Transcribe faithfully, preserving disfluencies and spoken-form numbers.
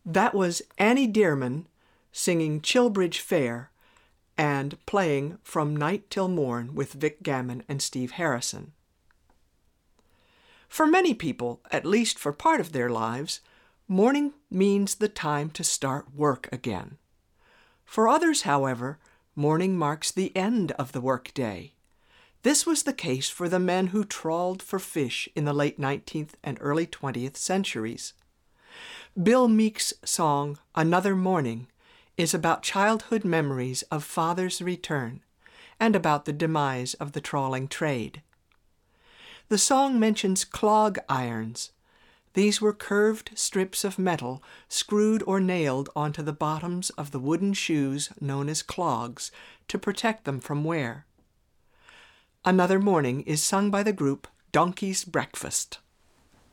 That was Annie Dearman singing Chilbridge Fair and playing From Night Till Morn with Vic Gammon and Steve Harrison. For many people, at least for part of their lives, morning means the time to start work again. For others, however, morning marks the end of the workday. This was the case for the men who trawled for fish in the late nineteenth and early twentieth centuries. Bill Meek's song, Another Morning, is about childhood memories of father's return and about the demise of the trawling trade. The song mentions clog irons. These were curved strips of metal screwed or nailed onto the bottoms of the wooden shoes known as clogs to protect them from wear. Another Morning is sung by the group Donkey's Breakfast.